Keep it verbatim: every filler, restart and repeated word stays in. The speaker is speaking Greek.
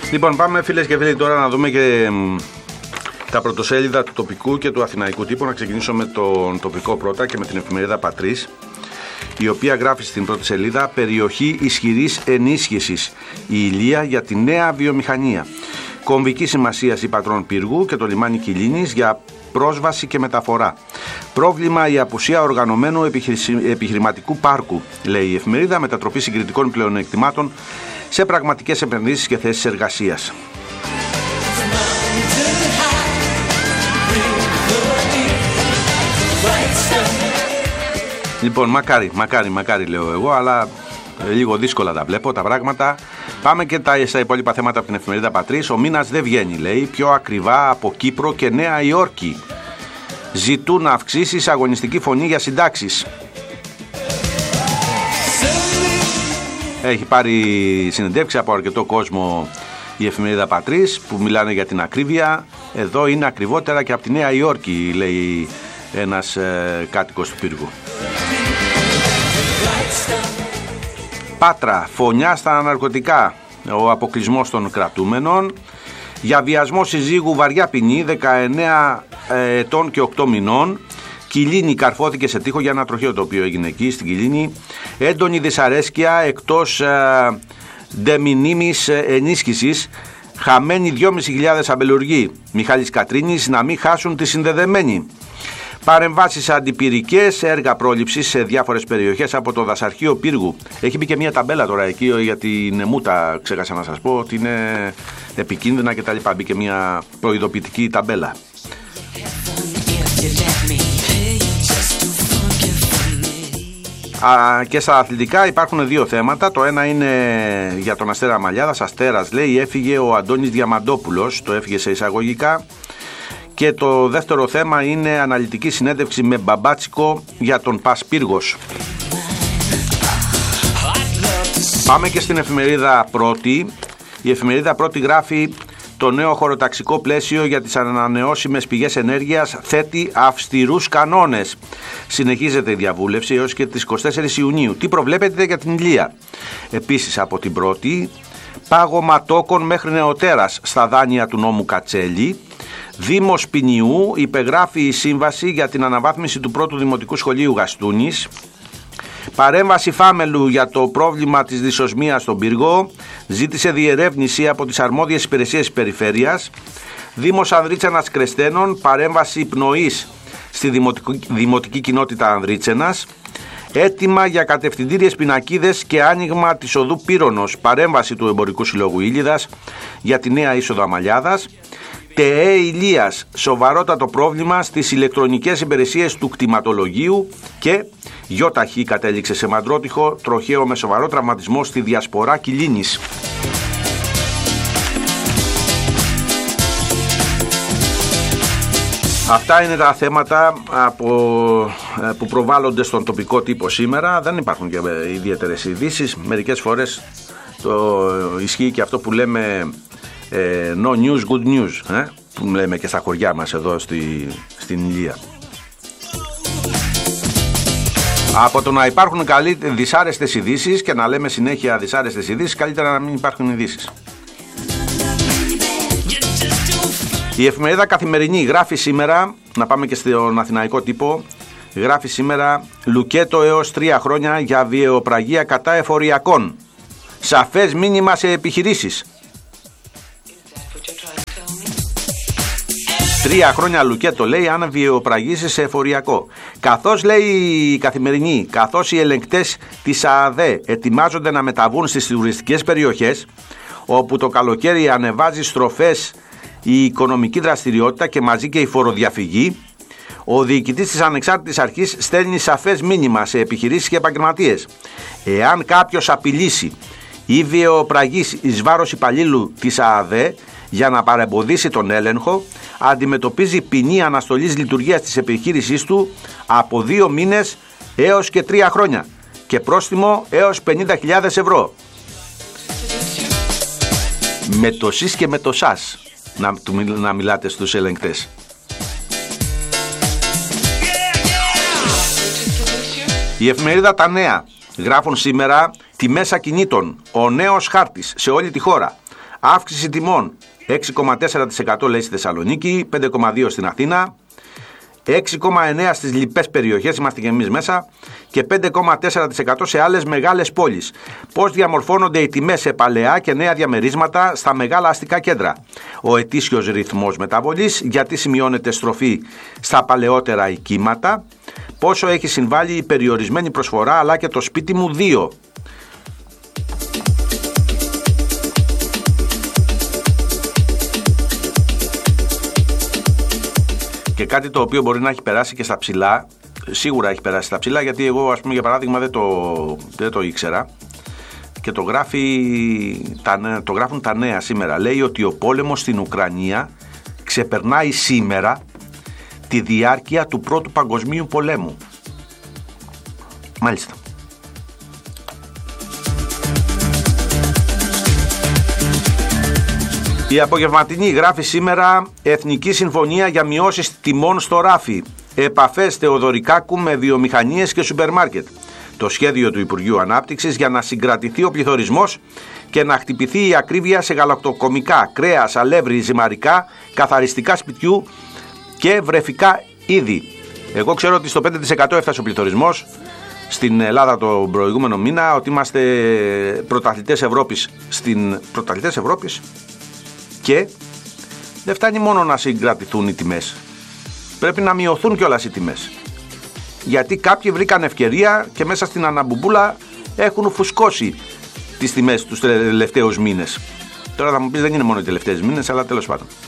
Λοιπόν, πάμε φίλες και φίλοι τώρα να δούμε και τα πρωτοσέλιδα του τοπικού και του αθηναϊκού τύπου. Να ξεκινήσω με τον τοπικό πρώτα και με την εφημερίδα Πατρίς, η οποία γράφει στην πρώτη σελίδα «Περιοχή ισχυρής ενίσχυσης, η Ηλία για τη νέα βιομηχανία. Κομβική σημασία η Πατρών Πύργου και το λιμάνι Κιλίνης για πρόσβαση και μεταφορά. Πρόβλημα η απουσία οργανωμένου επιχειρηματικού πάρκου», λέει η εφημερίδα, «μετατροπή συγκριτικών πλεονεκτημάτων σε πραγματικές επενδύσεις και θέσεις εργασίας». Λοιπόν, μακάρι, μακάρι, μακάρι λέω εγώ, αλλά λίγο δύσκολα τα βλέπω τα πράγματα. Πάμε και τα, στα υπόλοιπα θέματα από την εφημερίδα Πατρίς. Ο μήνας δεν βγαίνει, λέει, πιο ακριβά από Κύπρο και Νέα Υόρκη. Ζητούν αυξήσεις, αγωνιστική φωνή για συντάξεις. Έχει πάρει συνεντεύξη από αρκετό κόσμο η εφημερίδα Πατρίς που μιλάνε για την ακρίβεια. Εδώ είναι ακριβότερα και από τη Νέα Υόρκη, λέει ένας ε, κάτοικος του Πύργου. Πάτρα, φωνιά στα ναρκωτικά. Ο αποκλεισμός των κρατούμενων. Για βιασμό συζύγου βαριά ποινή, δεκαεννέα ετών και οκτώ μηνών. Κιλίνη καρφώθηκε σε τοίχο για ένα τροχαίο το οποίο έγινε εκεί στην Κιλίνη. Έντονη δυσαρέσκεια εκτός ε, ντεμινίμης ενίσχυσης. Χαμένοι δυόμισι χιλιάδες αμπελουργοί. Μιχάλης Κατρίνης να μην χάσουν τη συνδεδεμένη. Παρεμβάσεις αντιπυρικές, έργα πρόληψης σε διάφορες περιοχές από το δασαρχείο Πύργου. Έχει μπει και μια ταμπέλα τώρα εκεί για την Εμούτα, ξέχασα να σας πω ότι είναι επικίνδυνα και τα λοιπά. Μπήκε μια προειδοποιητική ταμπέλα. Α, και στα αθλητικά υπάρχουν δύο θέματα. Το ένα είναι για τον Αστέρα Μαλιάδας. Αστέρας, λέει, έφυγε ο Αντώνης Διαμαντόπουλος. Το έφυγε σε εισαγωγικά. Και το δεύτερο θέμα είναι αναλυτική συνέντευξη με Μπαμπάτσικο για τον Πας Πύργος. Πάμε και στην εφημερίδα Πρώτη. Η εφημερίδα Πρώτη γράφει «Το νέο χωροταξικό πλαίσιο για τις ανανεώσιμες πηγές ενέργειας θέτει αυστηρούς κανόνες». Συνεχίζεται η διαβούλευση έως και τις εικοστή τέταρτη Ιουνίου. Τι προβλέπετε για την Ηλία? Επίσης από την Πρώτη, πάγωμα τόκων μέχρι νεοτέρας στα δάνεια του νόμου Κατσέλη. Δήμος Ποινιού υπεγράφει η σύμβαση για την αναβάθμιση του πρώτου δημοτικού σχολείου Γαστούνης. Παρέμβαση Φάμελου για το πρόβλημα της δυσοσμίας στον Πύργο. Ζήτησε διερεύνηση από τις αρμόδιες υπηρεσίες περιφέρειας. Δήμος Ανδρίτσανας Κρεστένων. Παρέμβαση πνοής στη δημοτική, δημοτική κοινότητα Ανδρίτσενας. Έτοιμα για κατευθυντήριες πινακίδες και άνοιγμα της οδού Πύρονος. Παρέμβαση του Εμπορικού Συλλόγου Ήλιδας για τη νέα είσοδο Αμαλιάδας. ΤΕΕ Ηλίας, σοβαρότατο πρόβλημα στις ηλεκτρονικές υπηρεσίες του κτηματολογίου. Και ΙΧ κατέληξε σε μαντρότυχο τροχαίο με σοβαρό τραυματισμό στη διασπορά Κιλίνης. Αυτά είναι τα θέματα από, που προβάλλονται στον τοπικό τύπο σήμερα. Δεν υπάρχουν και ιδιαίτερες ειδήσεις. Μερικές φορές το ισχύει και αυτό που λέμε ε, no news, good news, ε, που λέμε και στα χωριά μας εδώ στη, στην Ηλία. Από το να υπάρχουν καλή, δυσάρεστες ειδήσεις και να λέμε συνέχεια δυσάρεστες ειδήσεις, καλύτερα να μην υπάρχουν ειδήσεις. Η εφημερίδα Καθημερινή γράφει σήμερα, να πάμε και στον αθηναϊκό τύπο, γράφει σήμερα «Λουκέτο έως τρία χρόνια για βιαιοπραγία κατά εφοριακών. Σαφές μήνυμα σε επιχειρήσεις». Τρία χρόνια λουκέτο, λέει, αν βιαιοπραγήσει σε εφοριακό. Καθώς, λέει η Καθημερινή, καθώς οι ελεγκτές της ΑΑΔΕ ετοιμάζονται να μεταβούν στις τουριστικές περιοχές, όπου το καλοκαίρι ανεβάζει στροφές η οικονομική δραστηριότητα και μαζί και η φοροδιαφυγή, ο διοικητής της Ανεξάρτητης Αρχής στέλνει σαφές μήνυμα σε επιχειρήσεις και επαγγελματίες. Εάν κάποιος απειλήσει ή βιαιοπραγήσει εις βάρος υπαλλήλου της ΑΑΔΕ για να παρεμποδίσει τον έλεγχο, αντιμετωπίζει ποινή αναστολής λειτουργίας της επιχείρησής του από δύο μήνες έως και τρία χρόνια και πρόστιμο έως πενήντα χιλιάδες ευρώ. Με το σεις και με το σας να, να μιλάτε στους ελεγκτές. Η εφημερίδα Τα Νέα γράφουν σήμερα τιμές ακινήτων, ο νέος χάρτης σε όλη τη χώρα. Αύξηση τιμών έξι κόμμα τέσσερα τοις εκατό λέει στη Θεσσαλονίκη, πέντε κόμμα δύο τοις εκατό στην Αθήνα, έξι κόμμα εννέα τοις εκατό στις λοιπές περιοχές, είμαστε και εμείς μέσα, και πέντε κόμμα τέσσερα τοις εκατό σε άλλες μεγάλες πόλεις. Πώς διαμορφώνονται οι τιμές σε παλαιά και νέα διαμερίσματα στα μεγάλα αστικά κέντρα. Ο ετήσιος ρυθμός μεταβολής, γιατί σημειώνεται στροφή στα παλαιότερα οικίματα, πόσο έχει συμβάλει η περιορισμένη προσφορά αλλά και το σπίτι μου δύο. Και κάτι το οποίο μπορεί να έχει περάσει και στα ψηλά, σίγουρα έχει περάσει στα ψηλά, γιατί εγώ, ας πούμε, για παράδειγμα δεν το, δεν το ήξερα και το, γράφει, τα, το γράφουν τα νέα σήμερα. Λέει ότι ο πόλεμος στην Ουκρανία ξεπερνάει σήμερα τη διάρκεια του Πρώτου Παγκοσμίου Πολέμου. Μάλιστα. Η απογευματινή γράφει σήμερα Εθνική Συμφωνία για μειώσεις τιμών στο ράφι. Επαφές Θεοδωρικάκου με βιομηχανίες και σούπερ μάρκετ. Το σχέδιο του Υπουργείου Ανάπτυξης για να συγκρατηθεί ο πληθωρισμός και να χτυπηθεί η ακρίβεια σε γαλακτοκομικά, κρέας, αλεύρι, ζυμαρικά, καθαριστικά σπιτιού και βρεφικά είδη. Εγώ ξέρω ότι στο πέντε τοις εκατό έφτασε ο πληθωρισμός στην Ελλάδα τον προηγούμενο μήνα, ότι είμαστε πρωταθλητές Ευρώπης στην πρωταθλητές Ευρώπης. Και δεν φτάνει μόνο να συγκρατηθούν οι τιμές. Πρέπει να μειωθούν κιόλας οι τιμές. Γιατί κάποιοι βρήκαν ευκαιρία και μέσα στην αναμπομπούλα έχουν φουσκώσει τις τιμές τους τελευταίους μήνες. Τώρα θα μου πεις δεν είναι μόνο οι τελευταίους μήνες, αλλά τέλος πάντων.